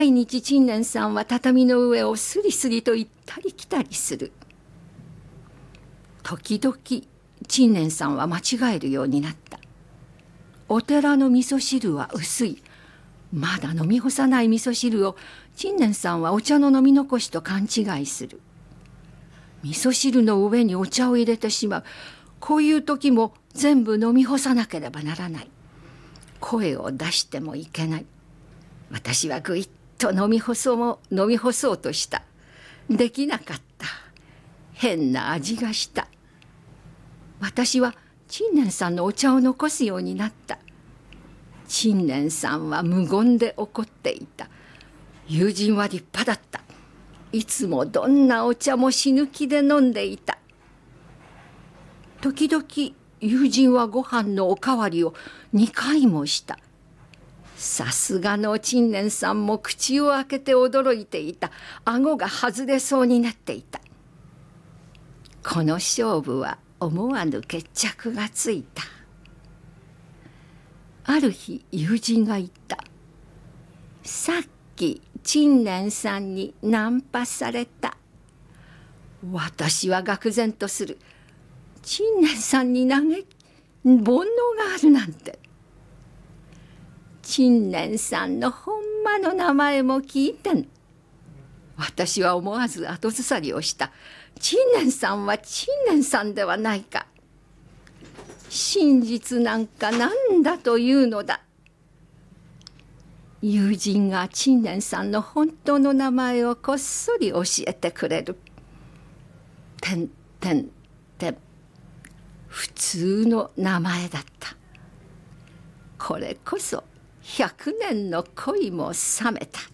毎日陳年さんは畳の上をスリスリと行ったり来たりする。時々陳年さんは間違えるようになった。お寺の味噌汁は薄い。まだ飲み干さない味噌汁を陳年さんはお茶の飲み残しと勘違いする。味噌汁の上にお茶を入れてしまう。こういう時も全部飲み干さなければならない。声を出してもいけない。私はぐいっと飲み干そうとした。できなかった。変な味がした。私は陳年さんのお茶を残すようになった。陳年さんは無言で怒っていた。友人は立派だった。いつもどんなお茶も死ぬ気で飲んでいた。時々友人はご飯のおかわりを2回もした。さすがの陳年さんも口を開けて驚いていた。顎が外れそうになっていた。この勝負は思わぬ決着がついた。ある日友人が言った。さっき陳年さんにナンパされた。私は愕然とする。陳年さんに煩悩があるなんて。陳年さんのほんまの名前も聞いてん。私は思わず後ずさりをした。陳年さんは陳年さんではないか。真実なんかなんだというのだ。友人が陳年さんの本当の名前をこっそり教えてくれる。普通の名前だった。これこそ100年の恋も冷めた。